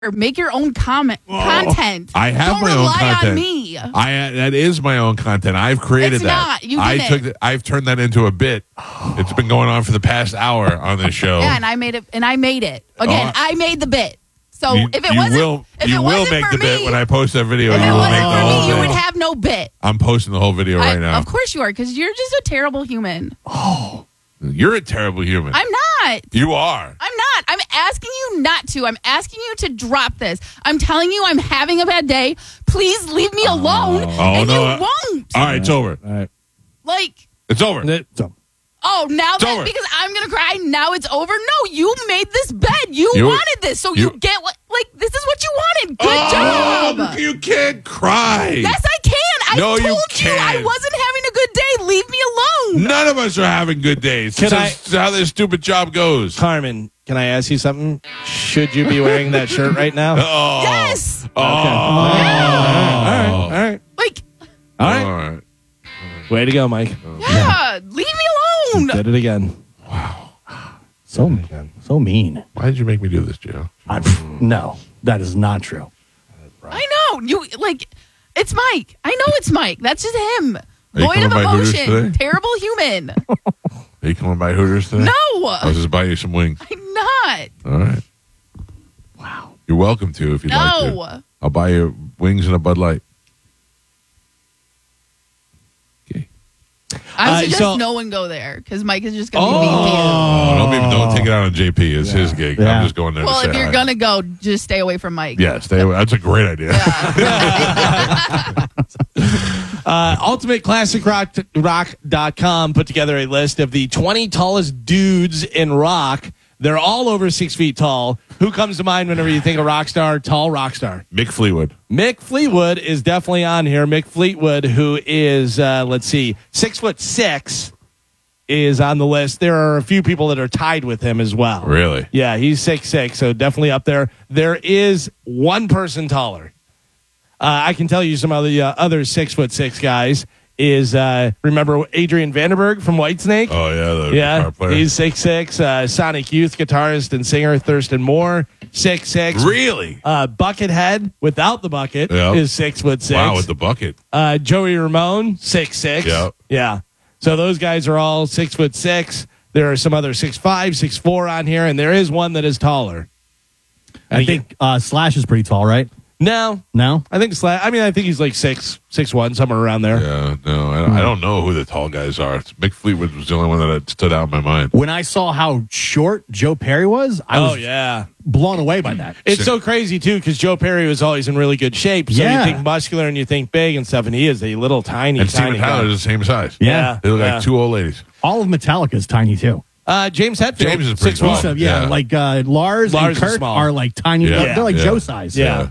Make your own content. I have Don't my own rely content. on me. That is my own content. I've created It's that. not. You did I've turned that into a bit. It's been going on for the past hour on this show. Yeah, and I made it. Again, I made the bit. So you, if it you wasn't, will, if you it will wasn't make for the me, bit when I post that video. if You it will wasn't make the for whole me, you thing. would have no bit. I'm posting the whole video right now. Of course you are, because you're just a terrible human. You're a terrible human. I'm not. You are. I'm not. I'm asking you not to. I'm asking you to drop this. I'm telling you I'm having a bad day. Please leave me alone. And you won't. All right, it's over. All right. Like, It's over. oh, now It's that over. because I'm going to cry, now it's over? No, you made this bed. You wanted this, so you get what, like, this is what you wanted. Good job. You can't cry. Yes, I can. I No, you told you can't. I wasn't having a good day. Leave me alone. None of us are having good days. That's how this stupid job goes. Carmen, can I ask you something? Should you be wearing that shirt right now? Oh. Yes. Oh. All right. Like, All right. All right. Way to go, Mike. yeah, leave me alone. Did it again. So mean. Why did you make me do this, Joe? No, that is not true. I know. You, like, it's Mike. I know it's Mike. That's just him. Are you Void of coming by Hooters emotion. today? Terrible human. Are you coming by Hooters today? No. I'll just buy you some wings. I'm not. All right. Wow. You're welcome to if you'd like to. No. I'll buy you wings and a Bud Light. Okay. I suggest so- no one go there because Mike is just going to be mean to you. Don't take it out on JP. It's his gig. Yeah. I'm just going there Well, to if say you're hi. going to go, just stay away from Mike. Yeah, stay away. That's a great idea. UltimateClassicRock.com put together a list of the 20 tallest dudes in rock. They're all over 6 feet tall. Who comes to mind whenever you think of rock star, tall rock star? Mick Fleetwood. Mick Fleetwood is definitely on here. Mick Fleetwood, who is, 6'6", is on the list. There are a few people that are tied with him as well. Really? Yeah, he's 6'6", so definitely up there. There is one person taller. I can tell you some of the other 6'6" guys is, remember Adrian Vandenberg from Whitesnake? Oh, yeah. The Yeah, guitar player. he's 6'6". Sonic Youth guitarist and singer Thurston Moore, 6'6". Really? Buckethead without the bucket Yep. is 6'6". Wow, with the bucket. Joey Ramone, 6'6". Yep. Yeah. So those guys are all 6'6". There are some other 6'5", 6'4" on here, and there is one that is taller. I think Slash is pretty tall, right? No, No? I think I think he's like 6'1", somewhere around there. Yeah, no, I don't know who the tall guys are. Mick Fleetwood was the only one that stood out in my mind. When I saw how short Joe Perry was, I was yeah. blown away by that. It's so crazy, too, because Joe Perry was always in really good shape. So Yeah. you think muscular and you think big and stuff, and he is a little tiny, And tiny Steven Tyler guy. is the same size. Yeah. They look Yeah. like two old ladies. All of Metallica is tiny, too. James Hetfield. James is pretty 6'1". tall. Yeah, Yeah. like Lars Lars and is Kurt small. are like tiny. Yeah. They're like Yeah. Joe size. Yeah.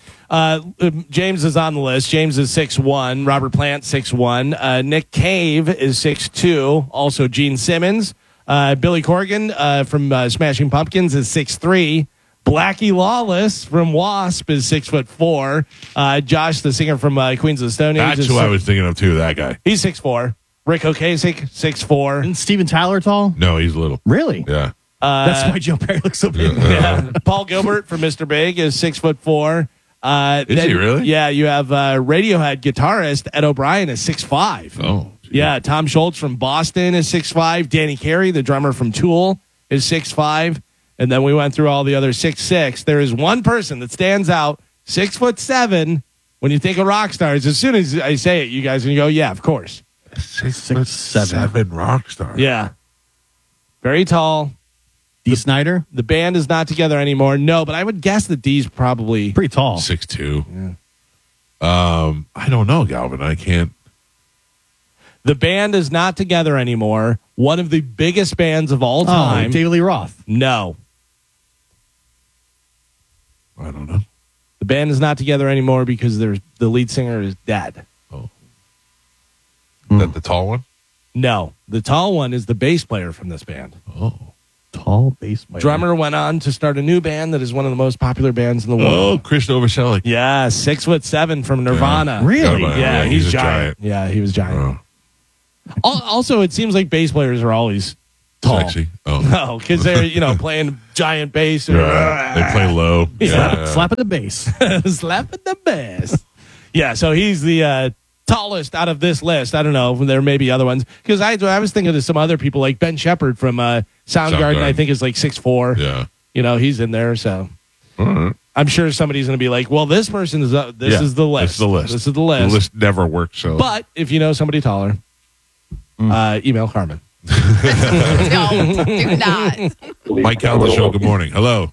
James is on the list. James is 6'1". Robert Plant, 6'1". Nick Cave is 6'2". Also Gene Simmons. Billy Corgan from Smashing Pumpkins is 6'3". Blackie Lawless from Wasp is 6'4". Josh, the singer from Queens of the Stone Age, That's is who I was thinking of, too, that guy. He's 6'4". Rick Ocasek, 6'4". Isn't Steven Tyler tall? No, he's little. Really? Yeah. That's why Joe Perry looks so big. Yeah. Paul Gilbert from Mr. Big is 6'4". Is he really? Yeah, you have Radiohead guitarist Ed O'Brien is 6'5". Oh. Geez. Yeah, Tom Schultz from Boston is 6'5". Danny Carey, the drummer from Tool, is 6'5". And then we went through all the other 6'6". There is one person that stands out, 6'7". When you think of rock stars, as soon as I say it, you guys are going to go, yeah, of course. 6'7" rock star. Yeah. Very tall. Dee Snyder, The band is not together anymore. No, but I would guess that Dee's probably... pretty tall. 6'2". I don't know, Galvin. I can't. The band is not together anymore. One of the biggest bands of all Oh, time. David Lee Roth. No. I don't know. The band is not together anymore because the lead singer is dead. Is that the tall one? No. The tall one is the bass player from this band. Oh. Tall bass player. Drummer went on to start a new band that is one of the most popular bands in the world. Oh, Chris Novoselic. Yeah, 6'7" from Nirvana. Really? Yeah, Oh, he's a giant. Yeah, he was giant. Oh. Also, it seems like bass players are always Tall. Sexy. Oh. No, because they're playing giant bass. Yeah, they play low. Slap at the base. Slap at the bass. Yeah, so he's the tallest out of this list. I don't know. There may be other ones. Because I was thinking of some other people like Ben Shepherd from Soundgarden. I think is like 6'4". Yeah. He's in there. So All right. I'm sure somebody's going to be like, well, this person is this is the list. This is the list. This is the list. The list never works. So. But if you know somebody taller, email Carmen. No, do not. Mike Calda Show, good morning. Hello.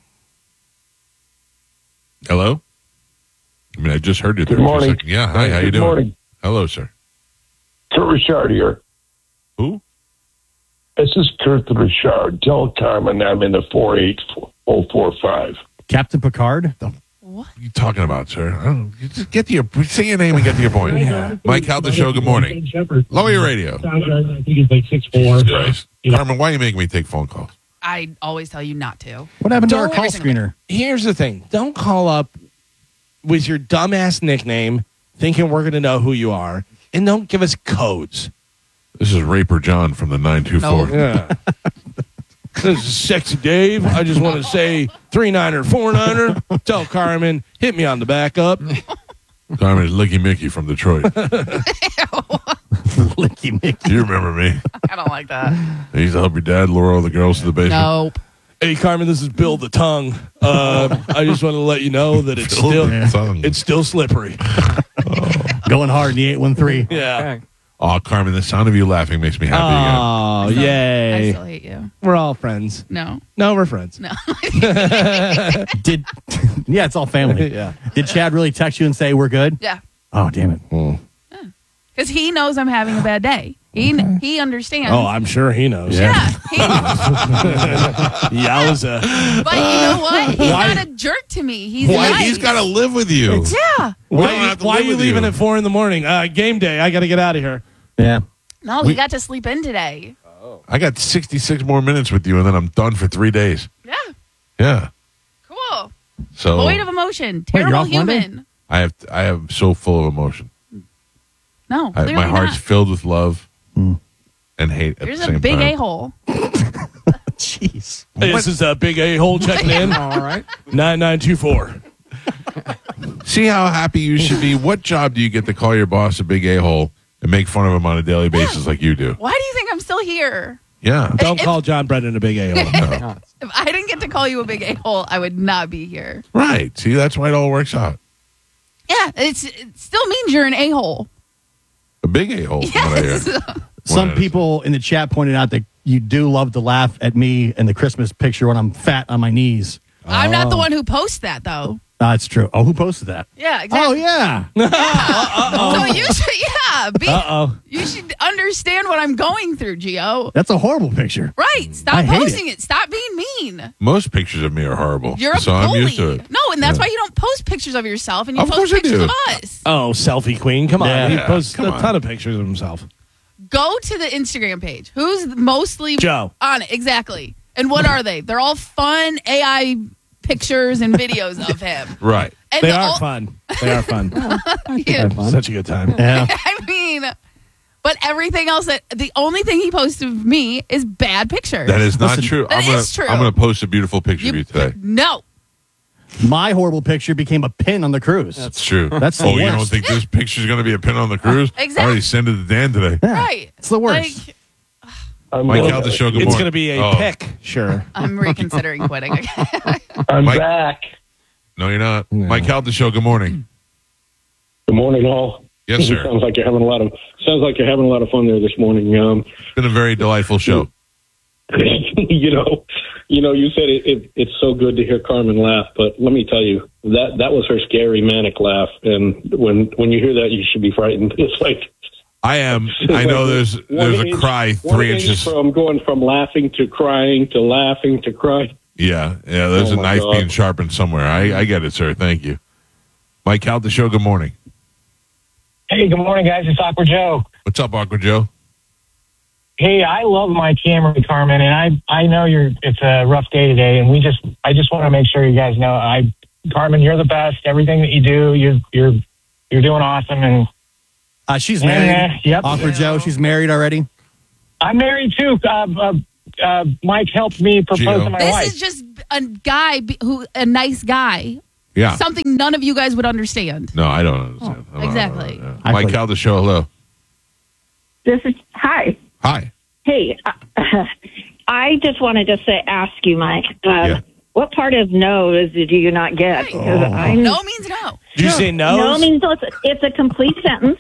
Hello? I mean, I just heard you there. Good morning. Yeah, hi, how you doing? Good morning. Hello, sir. Kurt Richard here. Who? This is Kurt Richard. Tell Carmen I'm in the 48045. Captain Picard. What? What are you talking about, sir? I don't, you just get to your, say your name and get to your point. Mike Calda Show, good morning. Lower your radio. I think he's like 6'4". Jesus Christ. Carmen, why are you making me take phone calls? I always tell you not to. What happened to our Don't- call screener? Here's the thing. Don't call up with your dumbass nickname thinking we're going to know who you are. And don't give us codes. This is Raper John from the 924. No. Yeah. This is Sexy Dave. I just want to say 3-9er, 4-9er. Tell Carmen, hit me on the backup. Carmen is Licky Mickey from Detroit. Licky Mickey. Do you remember me? I don't like that. I used to help your dad lure all the girls to the basement. Nope. Hey, Carmen, this is Bill the Tongue. I just want to let you know that it's Bill the Tongue. it's still slippery. Going hard in the 813. Yeah. Oh, Carmen, the sound of you laughing makes me happy Oh, I yay. still hate you. We're all friends. No. No, we're friends. No. Did yeah, it's all family. Yeah. Did Chad really text you and say we're good? Yeah. Oh, damn it. Because he knows I'm having a bad day. He understands. Oh, I'm sure he knows. yeah. He knows. Yowza. But you know what? He's not a jerk to me. He's again. nice. He's got to live with you. Yeah. We don't have to Why are live you with leaving you. at 4 a.m? Game day. I got to get out of here. Yeah. No, he got to sleep in today. I got 66 more minutes with you, and then I'm done for 3 days. Yeah. Yeah. Cool. So Void of emotion. you're Terrible off Monday? human. I am so full of emotion. No, clearly My heart's not. filled with love and hate at Here's the same a big time. a-hole. Jeez. This is a big a-hole checking in. All right. 9924. See how happy you should be. What job do you get to call your boss a big a-hole and make fun of him on a daily basis like you do? Why do you think I'm still here? Yeah. Don't call John Brennan a big a-hole. If I didn't get to call you a big a-hole, I would not be here. Right. See, that's why it all works out. Yeah, it still means you're an a-hole. A big a-hole. from what I hear. Yes. Some Well, people in the chat pointed out that you do love to laugh at me and the Christmas picture when I'm fat on my knees. I'm not the one who posts that, though. That's true. Oh, who posted that? Yeah, exactly. Oh, yeah. So you should, Uh-oh. you should understand what I'm going through, Gio. That's a horrible picture. Right. Stop I hate posting it. Stop being mean. Most pictures of me are horrible. You're a so bully. I'm used to it. No, and that's Yeah. why you don't post pictures of yourself and you Of post course I pictures do. of us. Oh, selfie queen. Come on. Yeah. He posts Come a on. ton of pictures of himself. Go to the Instagram page. Who's mostly Joe. on it? Exactly. And what are they? They're all fun AI pictures and videos of him. Right. And They the are ol- fun. They are fun. Yeah. Such a good time. Yeah. I mean, but everything else the only thing he posts of me is bad pictures. That is not Listen, true. that is true. I'm going to post a beautiful picture of you today. No. My horrible picture became a pin on the cruise. It's true. That's the Oh, you don't worst. think this picture's going to be a pin on the cruise? Exactly. I already sent it to Dan today. Right. It's the worst. Like, Mike out the show. Good It's morning. going to be a Oh, pick. Sure. I'm reconsidering quitting. I'm Mike- back. No, you're not. Mike out the show. Good morning. Good morning, all. Yes, sir. Sounds like you're having a lot of fun there this morning. It's been a very delightful show. you said it's so good to hear Carmen laugh, but let me tell you that was her scary manic laugh, and when you hear that, you should be frightened. It's like I am. I know there's a cry 3 inches. from going from laughing to crying to laughing to crying. Yeah. There's Oh, a my knife God. being sharpened somewhere. I get it, sir. Thank you. Mike out the show. Good morning. Hey, good morning, guys. It's Awkward Joe. What's up, Awkward Joe? Hey, I love my Camry, Carmen, and I know it's a rough day today, and I just want to make sure you guys know, Carmen, you're the best. Everything that you do, you're doing awesome, and She's married. Yep. Awkward Joe. She's married already. I'm married too. Mike helped me propose Gio. to my This wife. is just a guy a nice guy. Yeah. Something none of you guys would understand. No, I don't understand. Oh, exactly. Mike Calda Show, hello. Hi. Hi. Hey, I just wanted to ask you, Mike, Yeah. what part of no do you not get? Because No means no. Did you say no? no means it's a complete sentence.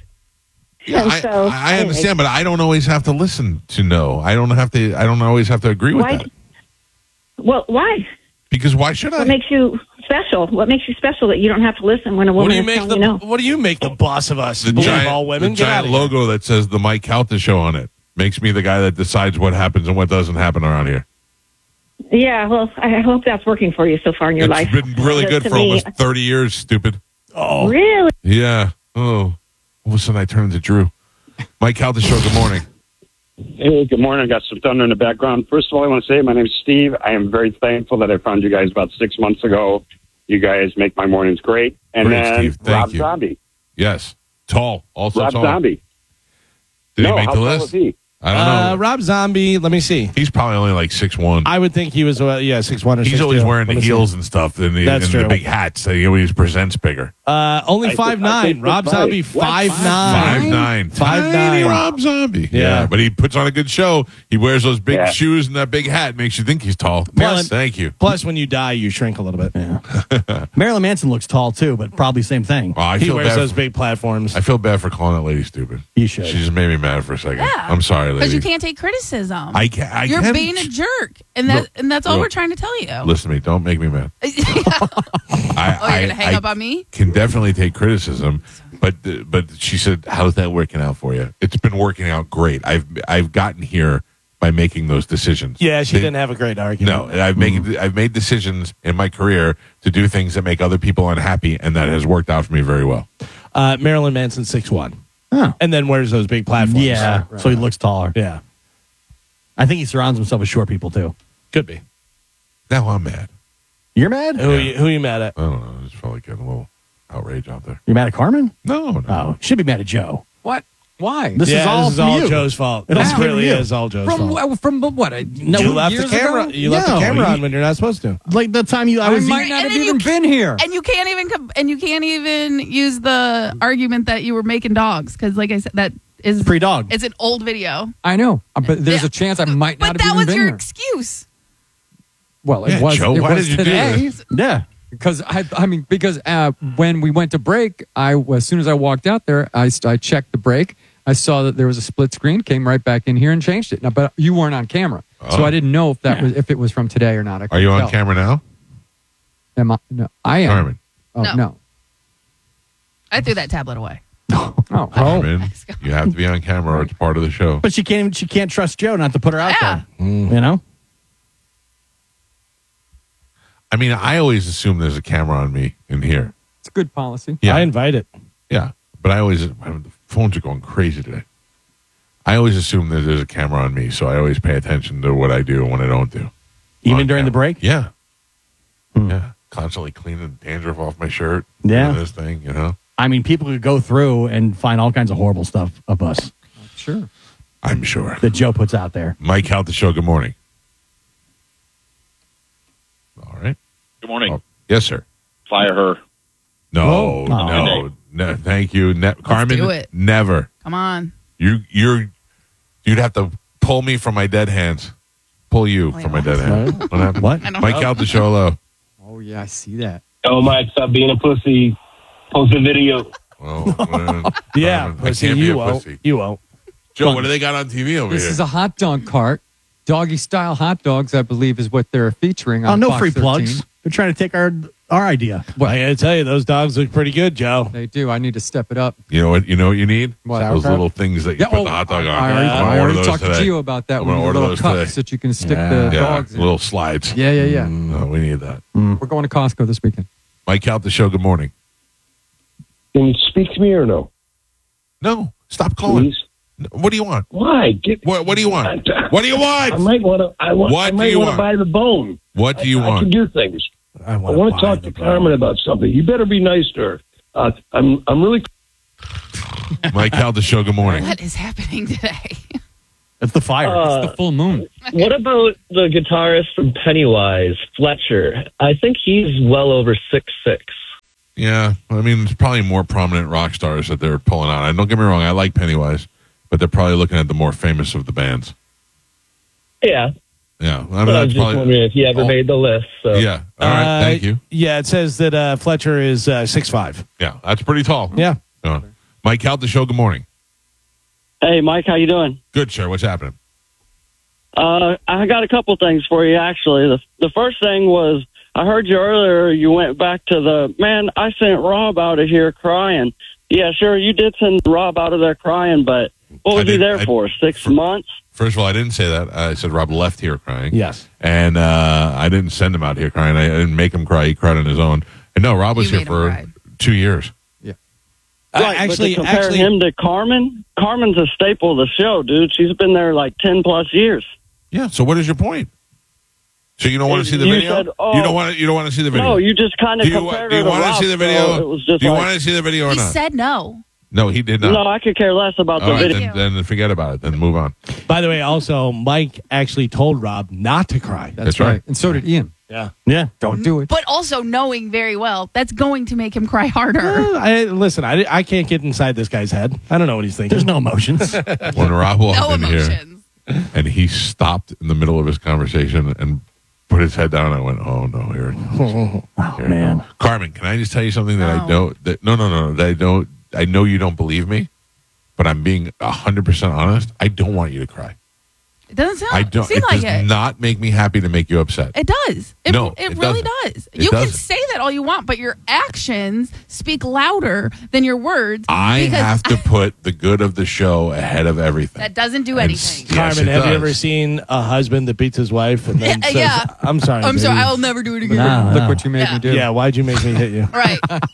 Yeah, And so, I understand, but I don't always have to listen to no. I don't always have to agree with Why? that. Well, why? Because why should I? What makes you special? What makes you special that you don't have to listen when a What woman do you is make telling the you no? What do you make the boss of us? The Believe all women. the Get giant outta here. logo that says the Mike Calta Show on it makes me the guy that decides what happens and what doesn't happen around here. Yeah, well, I hope that's working for you so far in your It's life. been really Because good to for me- almost 30 years, stupid. Oh, Really? Yeah. Oh. All of a sudden I turn into Drew. Mike Calta Show, good morning. Hey, good morning. I got some thunder in the background. First of all, I want to say my name is Steve. I am very thankful that I found you guys about 6 months ago. You guys make my mornings great. And Great, then Steve. Thank Rob you. Zombie. Yes. Tall. Also Rob tall. Zombie. Did he No, make how the tall list? is he? I don't know. Rob Zombie. Let me see. He's probably only like 6'1". I would think he was 6'1" or 6'2". He's always wearing Let the me see. heels and stuff and the, That's and the true. big hats. So he always presents bigger. Only I think 5'9". Rob 5'9". Zombie What? 5'9". 5'9". 5'9". Tiny Rob Zombie. Yeah. But he puts on a good show. He wears those big Yeah. shoes and that big hat. Makes you think he's tall. Plus- Thank you. Plus, when you die, you shrink a little bit. Yeah. Marilyn Manson looks tall too, but probably same thing. Oh, I He feel wears bad. those big platforms. I feel bad for calling that lady stupid. You should. She just made me mad for a second. Yeah. I'm sorry, Because lady. you can't take criticism. You're You're being a jerk, and that's all Look. we're trying to tell you. Listen to me. Don't make me mad. Oh, you're gonna hang up on me? Can definitely take criticism, but she said, "How's that working out for you?" It's been working out great. I've gotten here by making those decisions. Yeah, she didn't have a great argument. No, and I've made decisions in my career to do things that make other people unhappy, and that has worked out for me very well. Marilyn Manson 6'1", Oh. and then wears those big platforms. Yeah, so he looks taller. Yeah, I think he surrounds himself with short people too. could be. Now I'm mad. You're mad? Who are you mad at? I don't know. I just felt like getting a little outrage out there. You're mad at Carmen? No. Oh, should be mad at Joe. What? Why? This is all from you. Joe's fault. It all This came really from you. is all Joe's fault. From what? You left the camera. Ago? You left the No, camera he- on when you're not supposed to. Like the time I I was might not And have then even you- been here. And you can't even use the argument that you were making dogs because, like I said, that is pre-dog. It's an old video. I know, but there's Yeah. a chance I might But not that have was even been your here. excuse. Well, Yeah, it was. Joe, it why was did you do today this? Yeah. because because when we went to break, as soon as I walked out there, I checked the break. I saw that there was a split screen. Came right back in here and changed it. Now, but you weren't on camera, so Oh. I didn't know if it was from today or not. I Are couldn't you on tell. camera now, Am I? No, I am. Carmen? Oh, No. no. I threw that tablet away. Oh, Carmen, you have to be on camera or it's part of the show. But she can't trust Joe not to put her out Yeah. there. You know? I mean, I always assume there's a camera on me in here. it's a good policy. Yeah, I invite it. yeah. But the phones are going crazy today. I always assume that there's a camera on me, so I always pay attention to what I do and what I don't do. Even On during the camera. break? Yeah. Yeah. Constantly cleaning dandruff off my shirt. Yeah. Doing this thing, you know? I mean, people could go through and find all kinds of horrible stuff of us Sure. I'm sure. that Joe puts out there. Mike out the show. Good morning. All right. Good morning. Oh, yes, sir. Fire her. No, Oh. no. Thank you. Carmen, do it. never. Come on. You'd have to pull me from my dead hands. Pull you Wait, from my what? dead hands. What happened? What? I don't Mike know. out the show. Hello. Oh yeah, I see that. Oh, Mike, stop being a pussy. Post a video. Oh, Yeah, I pussy, can't be you a won't. pussy. You won't. Joe, what do they got on TV over This here? is a hot dog cart. Doggy style hot dogs, I believe, is what they're featuring on Oh, no Fox free 13. plugs. They're trying to take our idea. I gotta tell you, those dogs look pretty good, Joe. They do. I need to step it up. You know what? You know what you need? What? Those Sauerkraut? little things that you put the hot dog on. I I'm gonna already order those talked today. to Gio about that. I'm With gonna the order little those cups today. that you can stick Yeah, the dogs in. little slides. Yeah. No, we need that. We're going to Costco this weekend. Mike out the show. Good morning. Can you speak to me or no? No, stop calling. Please. What do you want? Why? What do you want? What do you I want? might want to. I What do might you want want? to buy the bone. What do you I can want? do things. I I want to talk to Carmen about something. You better be nice to her. I'm really. Mike out the show. Good morning. What is happening today? It's the fire. It's the full moon. What about the guitarist from Pennywise, Fletcher? I think he's well over 6'6". Yeah, I mean, it's probably more prominent rock stars that they're pulling out. And don't get me wrong, I like Pennywise, but they're probably looking at the more famous of the bands. Yeah. Yeah, I was just wondering if you ever made the list. So. Yeah, all right, thank you. Yeah, it says that Fletcher is 6'5". Yeah, that's pretty tall. Yeah. Mike Out the show, good morning. Hey, Mike, how you doing? Good, sir. What's happening? I got a couple things for you, actually. The first thing was, I heard you earlier, you went back to I sent Rob out of here crying. Yeah, sure, you did send Rob out of there crying, but what was he there for, 6 months? First of all, I didn't say that. I said Rob left here crying. Yes. And I didn't send him out here crying. I didn't make him cry. He cried on his own. And no, Rob was here for 2 years. Yeah. Right, actually, but to compare him to Carmen's a staple of the show, dude. She's been there like 10 plus years. Yeah. So what is your point? So you don't want to see the You video? said, you don't want to see the video? No, you just kind of Do you compared do her you to want Rob, to see the so video? it was just Do you like- want to see the video or He not? said no. No, he did not. No, I could care less about All the right, video. then forget about it. Then move on. By the way, also, Mike actually told Rob not to cry. That's right. And so did Ian. Yeah. Yeah. Don't do it. But also knowing very well that's going to make him cry harder. I can't get inside this guy's head. I don't know what he's thinking. There's no emotions. When Rob walked No in here emotions. and he stopped in the middle of his conversation and put his head down, I went, "Oh no, here it goes." Oh, Here it man. goes. Carmen, can I just tell you something that I No. know that no, that I don't. I know you don't believe me, but I'm being 100% honest. I don't want you to cry. It doesn't sound I don't. seem It like does it. not make me happy to make you upset. It does. It It really doesn't. does. It You can doesn't. say that all you want, but your actions speak louder than your words. I because have to put the good of the show ahead of everything. That doesn't do And anything. yes, Carmen, it have you does. ever seen a husband that beats his wife and then says, Yeah. I'm sorry. I'm baby." sorry. I'll never do it again. Nah. Look what you made Yeah. me do. Yeah, why'd you make me hit you? Right.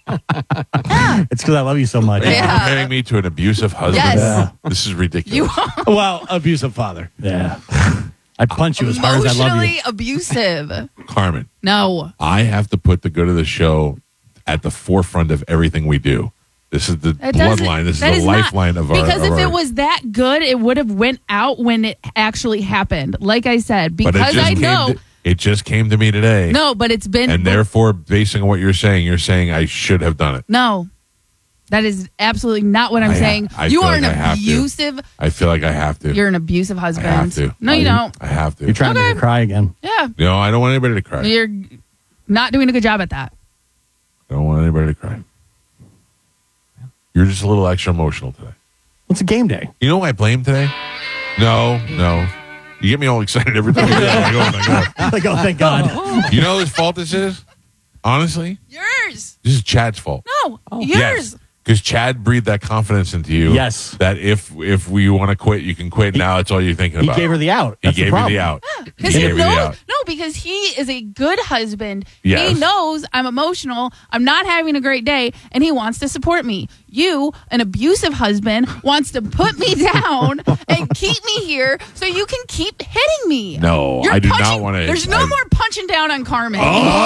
It's because I love you so much. Are you Yeah. comparing me to an abusive husband? Yes. Yeah. This is ridiculous. You are Well, abusive father. Yeah. I'd punch you as hard as I love emotionally you. abusive. Carmen, No. I have to put the good of the show at the forefront of everything we do. This is the It doesn't- bloodline. This is that the not- lifeline of our. Because of if our, it was that good, it would have went out when it actually happened. Like I said, but because I know. it just came to me today. No, but it's been. And therefore, basing on what you're saying I should have done it. No. That is absolutely not what I'm saying. I You feel are like an I have to. abusive. I feel like I have to. You're an abusive husband. I have to. No, you don't. I have to. You're trying to make her cry again. Yeah. No, I don't want anybody to cry. You're not doing a good job at that. I don't want anybody to cry. You're just a little extra emotional today. It's a game day. You know who I blame today? No. You get me all excited every time. Like, oh, thank God. You know whose fault this is? Honestly? Yours. This is Chad's fault. No. Yours. Because Chad breathed that confidence into you. Yes. That if we want to quit, you can quit. Now it's all you're thinking He about. gave her the out. He That's the gave her problem. the out. Because He he gave her the knows. out. No, because he is a good husband. Yes. He knows I'm emotional. I'm not having a great day, and he wants to support me. You, an abusive husband, wants to put me down and keep me here so you can keep hitting me. No, You're I do not punching- want to. There's no more punching down on Carmen.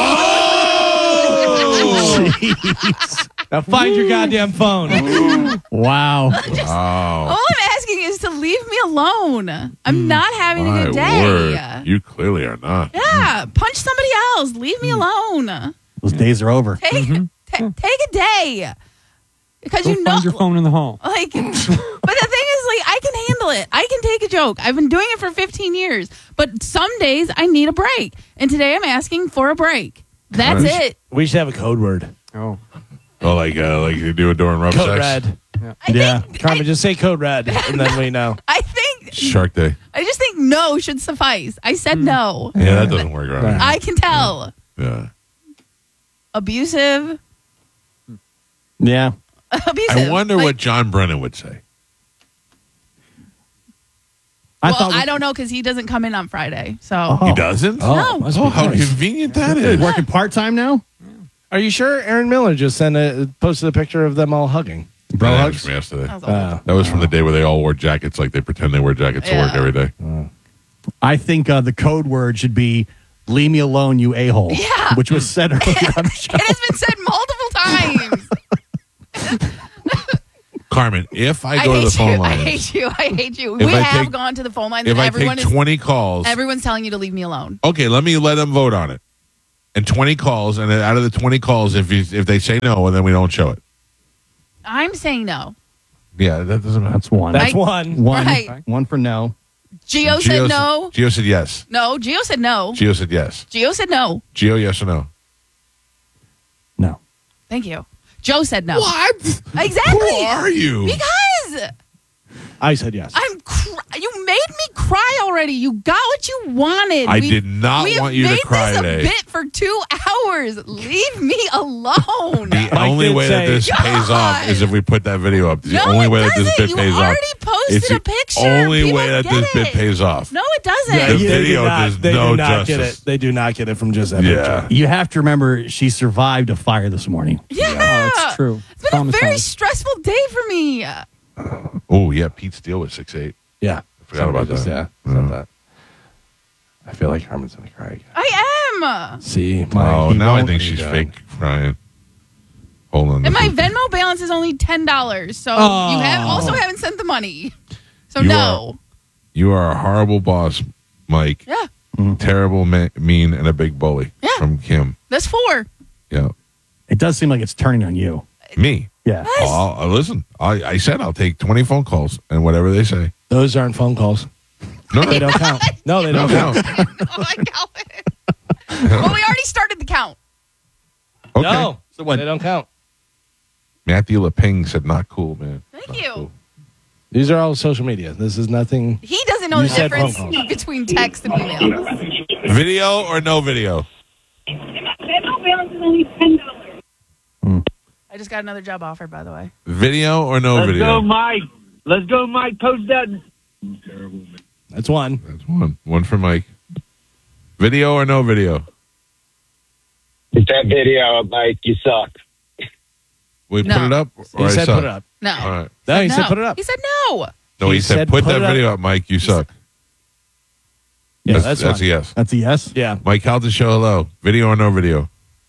Now find your goddamn phone. Wow. All I'm asking is to leave me alone. I'm not having a good day. Word. You clearly are not. Yeah, punch somebody else. Leave me alone. Those days are over. Take take a day. Because Go you know, find your phone in the hall. like, but the thing is, like, I can handle it. I can take a joke. I've been doing it for 15 years. But some days I need a break, and today I'm asking for a break. That's it. We should have a code word. Oh. Oh, like you do a door and rub Code sex. red. Yeah. Carmen, just say code red, and then we know. I think. Shark Day. I just think no should suffice. I said no. Yeah, that doesn't work around here. I can tell. Yeah. Abusive. Yeah. Abusive. I wonder Like, what John Brennan would say. Well, I don't know because he doesn't come in on Friday. So He doesn't? No. must be how nice. convenient that is. Working part time now? Are you sure Aaron Miller just posted a picture of them all hugging? Bro, that was from yesterday. That was awful. That was from the day where they all wore jackets like they pretend they wear jackets to work Yeah. every day. I think the code word should be "Leave me alone, you a-hole." Yeah. Which was said earlier on the show. It has been said multiple times. Carmen, if I I go to the hate phone you. I lines, hate you. I hate you. If We I have take- gone to the phone lines if and I everyone take 20 calls, everyone's telling you to leave me alone. okay, let me let them vote on it. And 20 calls, and then out of the 20 calls, if they say no, and then we don't show it. I'm saying no. Yeah, that doesn't matter. That's one. That's I- one. One. Right. One for no. Gio said no. Gio said yes. No, Gio said no. Gio said yes. Gio said no. Gio, yes or no? No. Thank you. Joe said no. What? Exactly. Who are you? Because I said yes. you made me cry already. You got what you wanted. I did not we have want you to made cry this today. a bit for 2 hours. Leave me alone. The Mike only did way that say- this pays off is if we put that video up. The No, only it way that this doesn't. bit You pays off. already posted It's a the picture. only People way that get this bit it. pays off. No, it doesn't. The video does they no do not get justice. it. They do not get it from just that Yeah. picture. You have to remember she survived a fire this morning. Yeah. It's true. It's been a very stressful day for me. Oh, yeah. Pete Steele was 6'8". Yeah. I forgot about Somebody just- that. Yeah. said that. I feel like Carmen's going to cry again. I am. See? Oh, he now I won't think be she's done. fake crying. Hold on. And my Venmo balance is only $10. So Oh. you also haven't sent the money. So You no. You are a horrible boss, Mike. Yeah. Terrible, mean, and a big bully. Yeah. From Kim. That's 4. Yeah. It does seem like it's turning on you. Me. Yeah. Yes. Listen, I said I'll take 20 phone calls and whatever they say. Those aren't phone calls. No, They don't count. No, they no, don't no. count. Oh my God. Well, we already started the count. Okay. No. So what? They don't count. Matthew Leping said not cool, man. Thank Not you. cool. These are all social media. This is nothing. He doesn't know You the said phone difference calls. between text and email. Video or no video? I just got another job offer, by the way. Video or no Let's video? go, Mike. Let's go, Mike. Post that. That's one. That's one. One for Mike. Video or no video? Get that video up, Mike. You suck. We No. put it up? He Or I said suck? put it up. No. All right. No, he No. said put it up. He said no. No, he, He said, said put put that it up. video up, Mike. You suck. Yeah, that's fine. a yes. That's a yes. Yeah. Mike Calda, show hello. Video or no video?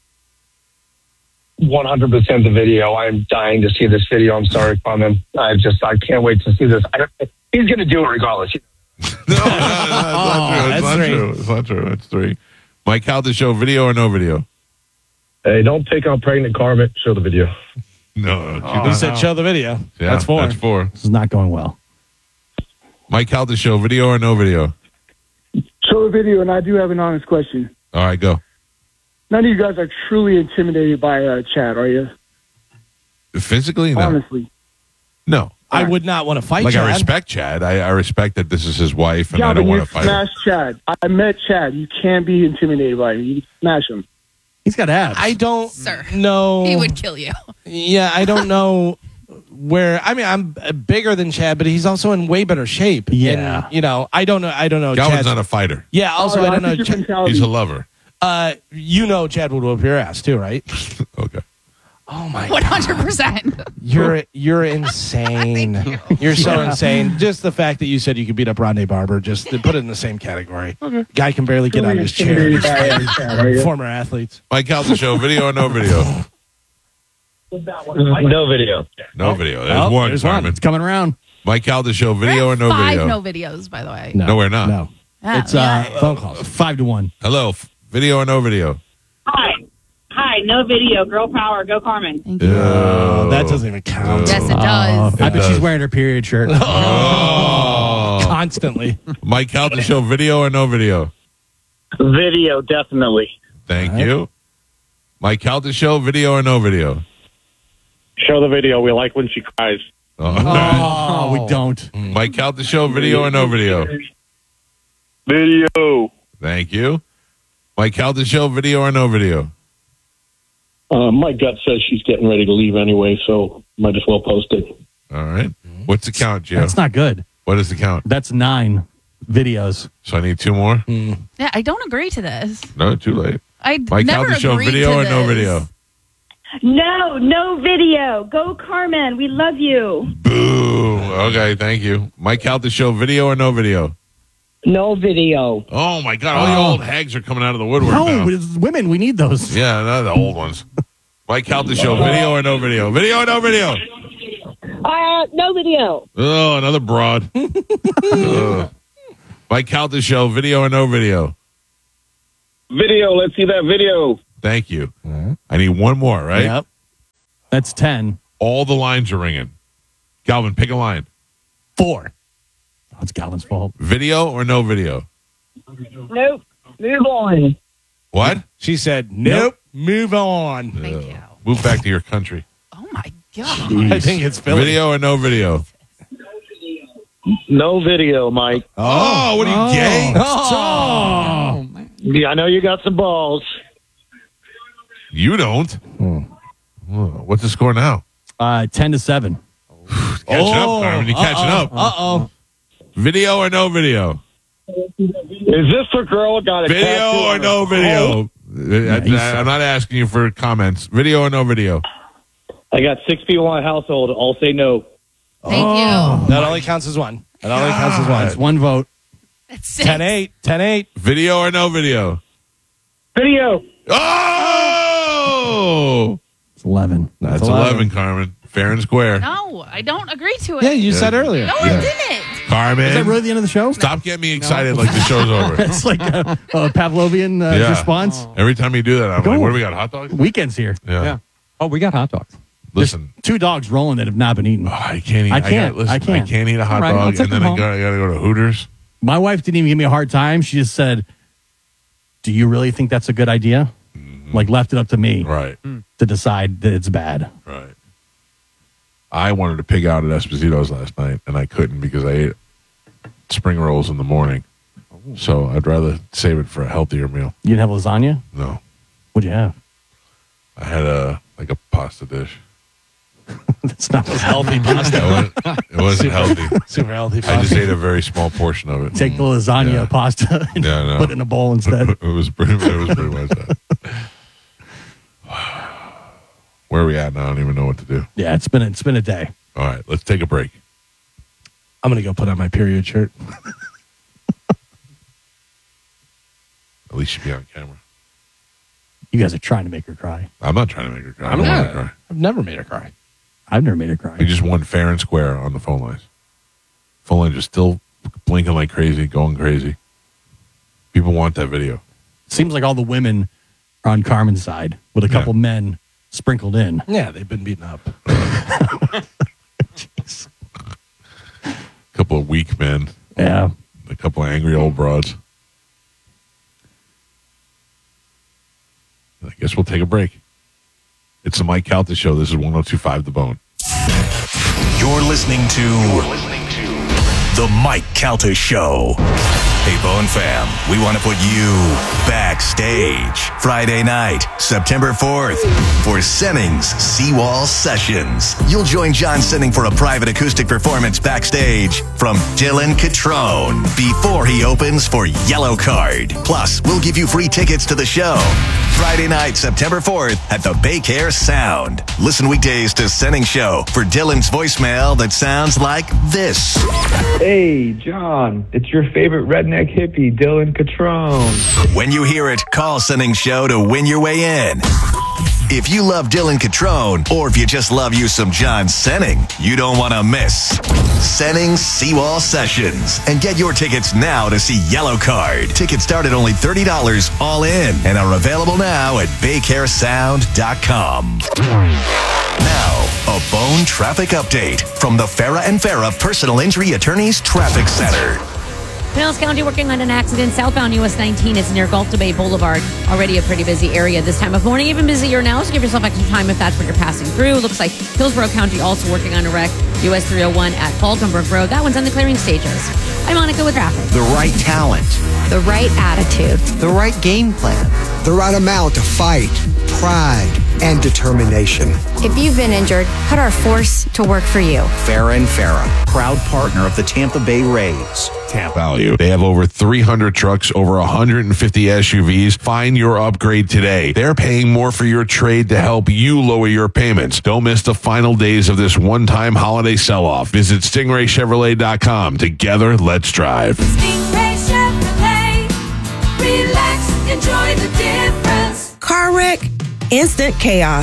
100% the video. I'm dying to see this video. I'm sorry, Carmen. I can't wait to see this. He's going to do it regardless. No, it's not true. It's not true. It's 3. Mike Calda, show video or no video? Hey, don't pick on pregnant Carmen. Show the video. No. He said show the video. Yeah, That's 4. That's 4. This is not going well. Mike Calda, show video or no video? Show the video, and I do have an honest question. All right, go. None of you guys are truly intimidated by Chad, are you? Physically, no. Honestly. No. I would not want to fight Like, Chad. I respect Chad. I respect that this is his wife, and Yeah, I but don't you want to fight him. smash Chad. I met Chad. You can't be intimidated by him. You smash him. He's got abs. I don't Sir. know. He would kill you. Yeah, I don't know where. I mean, I'm bigger than Chad, but he's also in way better shape. Yeah. And, I don't know. Galvin's Chad's- not a fighter. Yeah. Also, Oh, I don't know. think your Chad, mentality- He's a lover. Chad would whoop your ass too, right? Okay. Oh my 100%. You're insane. You're so insane. Just the fact that you said you could beat up Rondé Barber, just to put it in the same category. Guy can barely get out of his chair. Intimidated by Chad, are you? Former athletes. Mike Calda, show video or no video? No video. No video. There's one, there's one. Carmen. It's coming around. Mike Calda, show video or no 5 video? no videos, by the way. No, we're not. No. Ah, It's yeah. Phone calls. 5-1. Hello. Video or no video? Hi, no video. Girl power. Go Carmen. Thank you. Oh, that doesn't even count. Yes, it does. I bet does. she's wearing her period shirt. Oh. Constantly. Mike Calda, show video or no video? Video, definitely. Thank you. Mike Calda, show video or no video? Show the video. We like when she cries. Oh, we don't. Mike Calda, show video or no video? Video. Thank you. Mike Calda, show video or no video? My gut says she's getting ready to leave anyway, so might as well post it. All right. What's the count, Joe? That's not good. What is the count? That's 9 videos. So I need 2 more? Yeah, I don't agree to this. No, too late. I Mike never Calda, show agreed video to or no this. video? No video. Go Carmen. We love you. Boo. Okay, thank you. Mike Calda, show video or no video? No video. Oh, my God. All the old hags are coming out of the woodwork No, now. it's women. We need those. Yeah, no, the old ones. Mike Calda, show video or no video? Video or no video? No video. Oh, another broad. Mike Calta Show, video or no video? Video. Let's see that video. Thank you. I need one more, right? Yep. That's 10. All the lines are ringing. Galvin, pick a line. 4. Oh, it's Galvin's fault. Video or no video? Nope. Move on. What? She said, nope. Move on. Thank you. Move back to your country. Oh my God. I think it's Philly. Video or no video? No video, Mike. Oh, what are you, gay? Oh. Yeah, I know you got some balls. You don't. What's the score now? 10-7. Catching up, Carmen. You're catching up. Uh-oh. Video or no video? Is this the girl that got a Video tattoo or on no her video? I'm not asking you for comments. Video or no video? I got 6 people in my household. I'll say no. Thank you. That only counts as one. That only counts as one. It's one vote. That's 6. 10-8. 10-8. Video or no video? Video. Oh! It's 11. That's 11, Carmen. Fair and square. No, I don't agree to it. Yeah, you said earlier. No, I didn't. Carmen. Is that really the end of the show? Stop getting me excited like the show's over. It's like a Pavlovian response. Every time you do that, I'm like, what do we got, hot dogs? Weekend's here. Yeah. Oh, we got hot dogs. Listen. 2 dogs rolling that have not been eaten. I can't eat. I can't eat a hot All right, I'll dog, take and then them I home. gotta go to Hooters. My wife didn't even give me a hard time. She just said, do you really think that's a good idea? Like, left it up to me Right. to decide that it's bad. Right. I wanted to pig out at Esposito's last night, and I couldn't because I ate spring rolls in the morning. So I'd rather save it for a healthier meal. You didn't have lasagna? No. What'd you have? I had a pasta dish. That's not Healthy pasta. It wasn't healthy. Super healthy I just pasta. ate a very small portion of it. Take the lasagna Yeah. pasta and Yeah, I know. put it in a bowl instead. It was pretty much that. Where are we at now? I don't even know what to do. Yeah, it's been a day. All right, let's take a break. I'm going to go put on my period shirt. At least she'll be on camera. You guys are trying to make her cry. I'm not trying to make her cry. I don't want her to cry. I've never made her cry. I've never made her cry. We just won fair and square on the phone lines. Phone lines are still blinking like crazy, going crazy. People want that video. Seems like all the women are on Carmen's side with a couple men sprinkled in. Yeah, they've been beaten up. A couple of weak men. Yeah. A couple of angry old broads. I guess we'll take a break. It's the Mike Calta Show. This is 102.5 The Bone. You're listening to The Mike Calta Show. Hey, Bone fam, we want to put you backstage Friday night, September 4th, for Senning's Seawall Sessions. You'll join John Senning for a private acoustic performance backstage from Dylan Catrone before he opens for Yellow Card. Plus, we'll give you free tickets to the show. Friday night, September 4th at the Baycare Sound. Listen weekdays to Senning Show for Dylan's voicemail that sounds like this. Hey, John, it's your favorite redneck hippie, Dylan Catrone. When you hear it, call Senning Show to win your way in. If you love Dylan Catrone, or if you just love you some John Senning, you don't want to miss Senning's Seawall Sessions. And get your tickets now to see Yellow Card. Tickets start at only $30 all in and are available now at BayCareSound.com. Now, a Bone traffic update from the Farah and Farah Personal Injury Attorneys Traffic Center. Pinellas County working on an accident southbound US 19. It's near Gulf to Bay Boulevard. Already a pretty busy area this time of morning, even busier now, so give yourself extra time if that's what you're passing through. Looks like Hillsborough County also working on a wreck. US 301 at Falkenberg Road. That one's on the clearing stages. I'm Monica with traffic. The right talent. The right attitude. The right game plan. The right amount of fight, pride, and determination. If you've been injured, put our force to work for you. Farah and Farah, proud partner of the Tampa Bay Rays. Tampa Value. They have over 300 trucks, over 150 SUVs. Find your upgrade today. They're paying more for your trade to help you lower your payments. Don't miss the final days of this one-time holiday sell-off. Visit StingrayChevrolet.com. Together, let's drive. Stingray Chevrolet. Relax, enjoy the difference. Car wreck, instant chaos.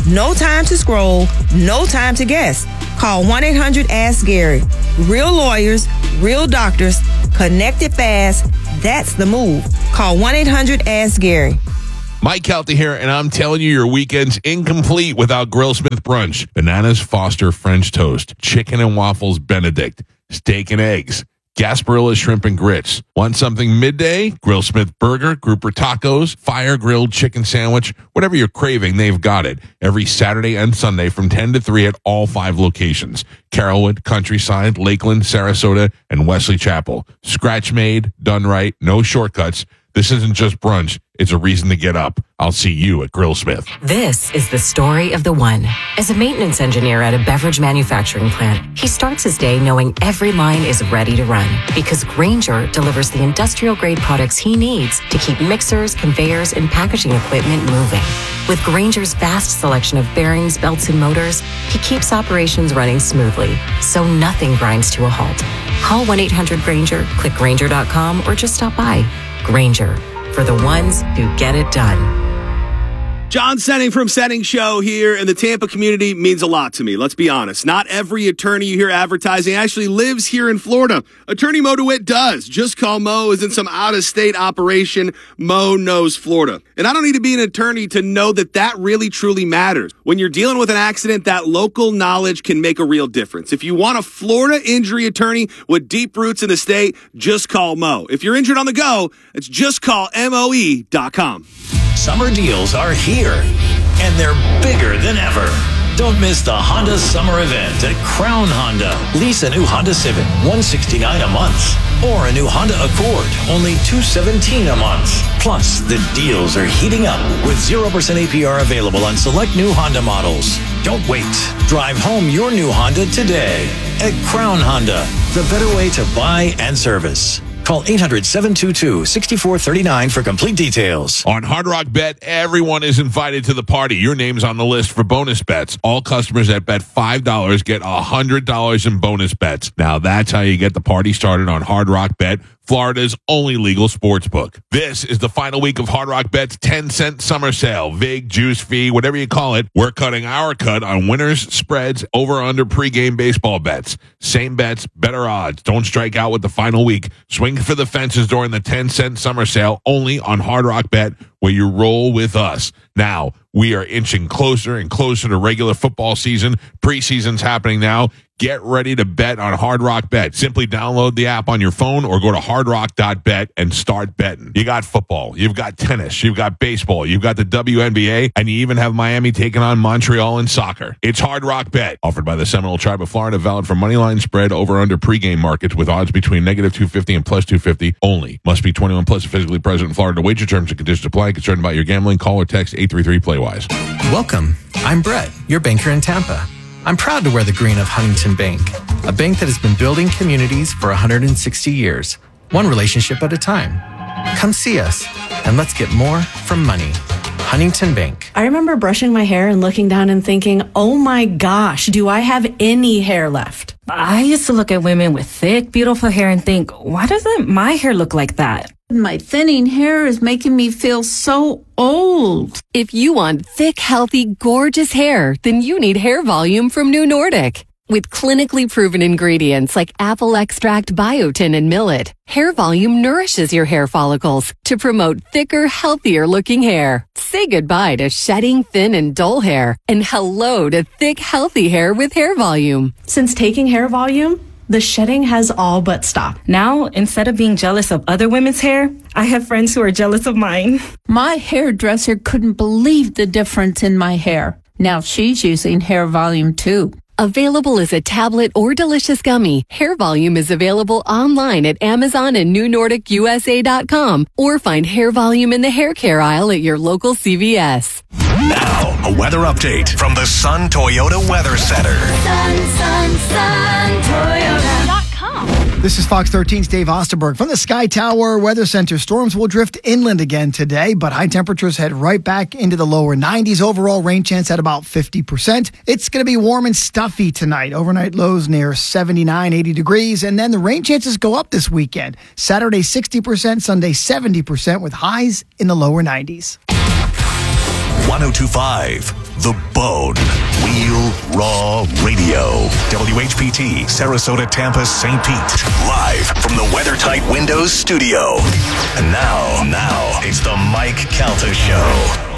No time to scroll, no time to guess. Call 1-800-ASK-GARY. Real lawyers, real doctors, connected fast. That's the move. Call 1-800-ASK-GARY. Mike Calta here, and I'm telling you, your weekend's incomplete without Grillsmith brunch. Bananas Foster French toast, chicken and waffles Benedict, steak and eggs, Gasparilla shrimp and grits. Want something midday? Grillsmith burger, grouper tacos, fire grilled chicken sandwich, whatever you're craving, they've got it. Every Saturday and Sunday from 10 to 3 at all 5 locations. Carrollwood, Countryside, Lakeland, Sarasota, and Wesley Chapel. Scratch made, done right, no shortcuts. This isn't just brunch. It's a reason to get up. I'll see you at Grillsmith. This is the story of the one. As a maintenance engineer at a beverage manufacturing plant, he starts his day knowing every line is ready to run because Grainger delivers the industrial-grade products he needs to keep mixers, conveyors, and packaging equipment moving. With Grainger's vast selection of bearings, belts, and motors, he keeps operations running smoothly, so nothing grinds to a halt. Call 1-800-GRAINGER, click Grainger.com, or just stop by. Grainger, for the ones who get it done. John Senning from Senning Show here, and the Tampa community means a lot to me. Let's be honest. Not every attorney you hear advertising actually lives here in Florida. Attorney Mo DeWitt does. Just call Mo isn't some out-of-state operation. Mo knows Florida. And I don't need to be an attorney to know that that really, truly matters. When you're dealing with an accident, that local knowledge can make a real difference. If you want a Florida injury attorney with deep roots in the state, just call Mo. If you're injured on the go, it's just call MOE.com. Summer deals are here, and they're bigger than ever. Don't miss the Honda Summer Event at Crown Honda. Lease a new Honda Civic, $169 a month. Or a new Honda Accord, only $217 a month. Plus, the deals are heating up with 0% APR available on select new Honda models. Don't wait. Drive home your new Honda today at Crown Honda, the better way to buy and service. Call 800-722-6439 for complete details. On Hard Rock Bet, everyone is invited to the party. Your name's on the list for bonus bets. All customers that bet $5 get $100 in bonus bets. Now that's how you get the party started on Hard Rock Bet, Florida's only legal sports book. This is the final week of Hard Rock Bet's 10-cent summer sale. Vig, juice, fee, whatever you call it. We're cutting our cut on winners, spreads, over-under pregame baseball bets. Same bets, better odds. Don't strike out with the final week. Swing for the fences during the 10-cent summer sale only on Hard Rock Bet, where you roll with us. Now, we are inching closer and closer to regular football season. Preseason's happening now. Get ready to bet on Hard Rock Bet. Simply download the app on your phone or go to hardrock.bet and start betting. You got football, you've got tennis, you've got baseball, you've got the WNBA, and you even have Miami taking on Montreal in soccer. It's Hard Rock Bet, offered by the Seminole Tribe of Florida, valid for moneyline spread over under pregame markets with odds between -250 and +250 only. Must be 21 plus, physically present in Florida. Wager terms and conditions apply. Concerned about your gambling? Call or text 833-PLAY-WISE. Welcome. I'm Brett, your banker in Tampa. I'm proud to wear the green of Huntington Bank, a bank that has been building communities for 160 years, one relationship at a time. Come see us, and let's get more from money. Huntington Bank. I remember brushing my hair and looking down and thinking, oh my gosh, do I have any hair left? I used to look at women with thick, beautiful hair and think, why doesn't my hair look like that? My thinning hair is making me feel so old. If you want thick, healthy, gorgeous hair, then you need Hair Volume from New Nordic. With clinically proven ingredients like apple extract, biotin, and millet, Hair Volume nourishes your hair follicles to promote thicker, healthier looking hair. Say goodbye to shedding, thin, and dull hair, and hello to thick, healthy hair with Hair Volume. Since taking Hair Volume, the shedding has all but stopped. Now, instead of being jealous of other women's hair, I have friends who are jealous of mine. My hairdresser couldn't believe the difference in my hair. Now she's using Hair Volume too. Available as a tablet or delicious gummy, Hair Volume is available online at Amazon and NewNordicUSA.com, or find Hair Volume in the hair care aisle at your local CVS. Now, a weather update from the Sun Toyota Weather Center. Sun, Toyota.com. This is Fox 13's Dave Osterberg from the Sky Tower Weather Center. Storms will drift inland again today, but high temperatures head right back into the lower 90s. Overall rain chance at about 50%. It's going to be warm and stuffy tonight. Overnight lows near 79, 80 degrees. And then the rain chances go up this weekend. Saturday 60%, Sunday 70% with highs in the lower 90s. 102.5 The Bone. Real Raw Radio. WHPT, Sarasota, Tampa, St. Pete. Live from the WeatherTight Windows studio. And now, it's the Mike Calta Show.